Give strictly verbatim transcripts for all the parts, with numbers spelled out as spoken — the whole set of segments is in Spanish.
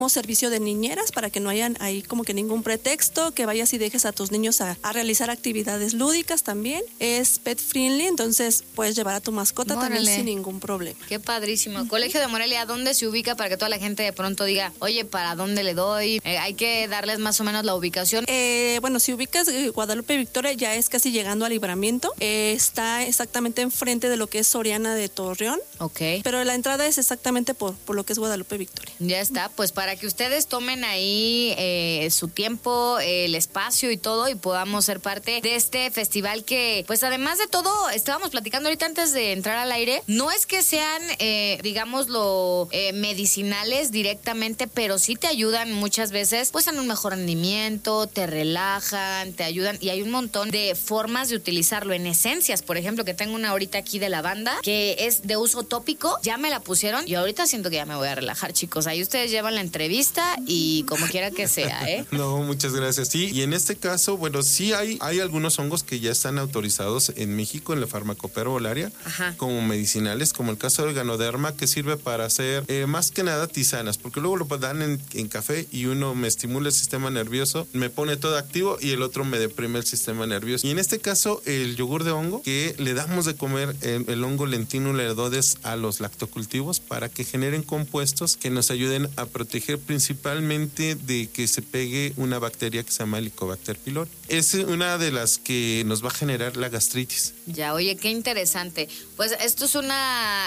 servicio de niñeras para que no hayan ahí como que ningún pretexto, que vayas y dejes a tus niños a, a realizar actividades lúdicas también. Es pet friendly, entonces puedes llevar a tu mascota Órale. también sin ningún problema. Qué padrísimo. Uh-huh. Colegio de Morelia, ¿dónde se ubica para que toda la gente de pronto diga, oye, ¿para dónde le doy? Eh, hay que darles más o menos la ubicación. Eh, bueno, si ubicas eh, Guadalupe Victoria, ya es casi llegando al Libramiento. Eh, está exactamente enfrente de lo que es Soriana de Torreón. Ok. Pero la entrada es exactamente por, por lo que es Guadalupe Victoria. Ya está, pues para que ustedes tomen ahí eh, su tiempo, eh, el espacio y todo, y podamos ser parte de este festival que, pues además de todo, estábamos platicando ahorita antes de entrar al aire, no es que sean, eh, digámoslo, eh, medicinales directamente, pero sí te ayudan muchas veces, pues en un mejor rendimiento, te relajan, te ayudan, y hay un montón de formas de utilizarlo en esencias, por ejemplo, que tengo una ahorita aquí de lavanda, que es de uso tópico, ya me la pusieron, y ahorita siento que ya me voy a relajar, chicos, ahí ustedes llevan la entrevista y como quiera que sea, ¿eh? No, muchas gracias. Sí, y en este caso, bueno, sí hay, hay algunos hongos que ya están autorizados en México en la farmacopea herbolaria como medicinales, como el caso del Ganoderma, que sirve para hacer eh, más que nada tisanas, porque luego lo dan en, en café y uno me estimula el sistema nervioso, me pone todo activo y el otro me deprime el sistema nervioso. Y en este caso, el yogur de hongo, que le damos de comer el, el hongo Lentinula edodes a los lactocultivos para que generen compuestos que nos ayuden a proteger principalmente de que se pegue una bacteria que se llama Helicobacter pylori. Es una de las que nos va a generar la gastritis. Ya, oye, qué interesante. Pues esto es una,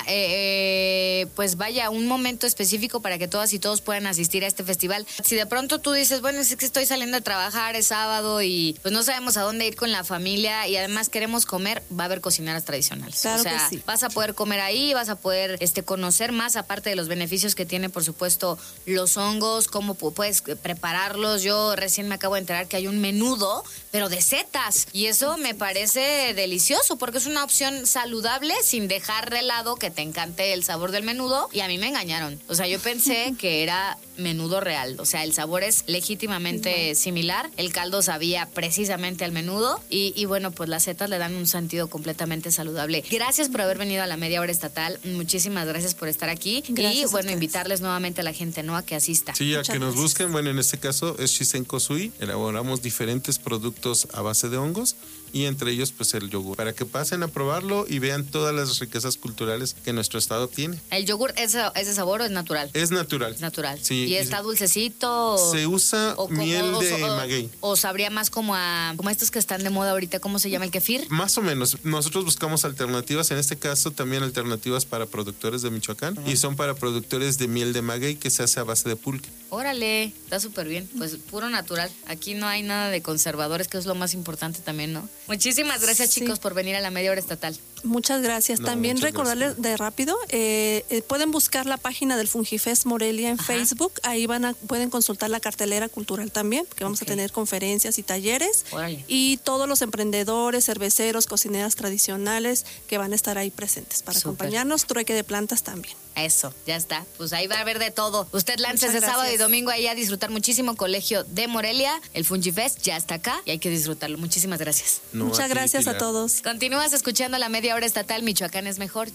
eh, pues vaya, un momento específico para que todas y todos puedan asistir a este festival. Si de pronto tú dices, bueno, es que estoy saliendo de trabajar, es sábado y pues no sabemos a dónde ir con la familia y además queremos comer, va a haber cocineras tradicionales. Claro, o sea, que sí. Vas a poder comer ahí, vas a poder este, conocer más, aparte de los beneficios que tiene, por supuesto, los hongos, cómo puedes prepararlos. Yo recién me acabo de enterar que hay un menudo, pero de setas, y eso me parece delicioso porque es una opción saludable sin dejar de lado que te encante el sabor del menudo, y a mí me engañaron. O sea, yo pensé que era menudo real, o sea, el sabor es legítimamente similar, el caldo sabía precisamente al menudo y, y bueno, pues las setas le dan un sentido completamente saludable. Gracias por haber venido a la Media Hora Estatal, muchísimas gracias por estar aquí gracias y bueno, invitarles nuevamente a la gente, ¿no?, a que asista. Sí, a Muchas que nos gracias. busquen. Bueno, en este caso es Shisen Kosui, elaboramos diferentes productos a base de hongos y entre ellos pues el yogur, para que pasen a probarlo y vean todas las riquezas culturales que nuestro estado tiene. ¿El yogur es, es de sabor o es natural? Es natural. Es natural. Sí. ¿Y está dulcecito? Se usa o, miel o, de o, maguey. O sabría más como a como estos que están de moda ahorita, ¿cómo se llama? ¿El kefir? Más o menos. Nosotros buscamos alternativas, en este caso también alternativas para productores de Michoacán uh-huh. y son para productores de miel de maguey que se hace a base de pulque. Órale, está súper bien. Pues puro natural. Aquí no hay nada de conservadores, que es lo más importante también, ¿no? Muchísimas gracias, sí. chicos, por venir a la Media Hora Estatal. Muchas gracias. No, También muchas recordarles gracias. de rápido, eh, eh, pueden buscar la página del Fungifest Morelia en Ajá. Facebook. Ahí van a pueden consultar la cartelera cultural también, que vamos okay. a tener conferencias y talleres. Órale. Y todos los emprendedores, cerveceros, cocineras tradicionales que van a estar ahí presentes para Super. acompañarnos. Trueque de plantas también. Eso, ya está. Pues ahí va a haber de todo. Usted lance ese sábado y domingo ahí a disfrutar muchísimo. Colegio de Morelia, el Fungifest ya está acá y hay que disfrutarlo. Muchísimas gracias. No, Muchas a gracias a todos. Continúas escuchando la Media Hora Estatal. Michoacán es mejor.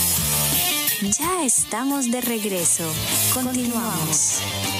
Ya estamos de regreso. Continuamos.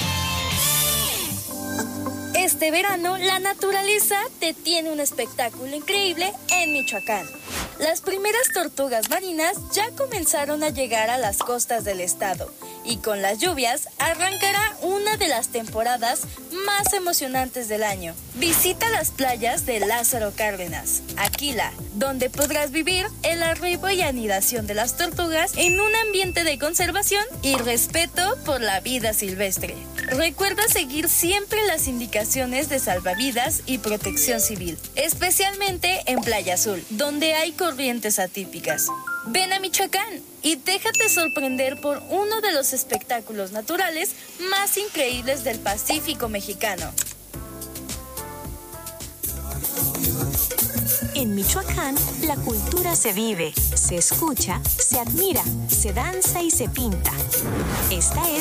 Este verano, la naturaleza te tiene un espectáculo increíble en Michoacán. Las primeras tortugas marinas ya comenzaron a llegar a las costas del estado y con las lluvias arrancará una de las temporadas más emocionantes del año. Visita las playas de Lázaro Cárdenas, Aquila, donde podrás vivir el arribo y anidación de las tortugas en un ambiente de conservación y respeto por la vida silvestre. Recuerda seguir siempre las indicaciones de salvavidas y protección civil, especialmente en Playa Azul, donde hay corrientes atípicas. Ven a Michoacán y déjate sorprender por uno de los espectáculos naturales más increíbles del Pacífico mexicano. En Michoacán, la cultura se vive, se escucha, se admira, se danza y se pinta. Esta es